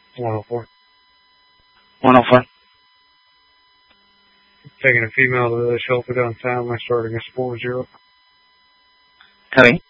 104. 104. Taking a female to the shelter downtown. My starting is 40. Copy.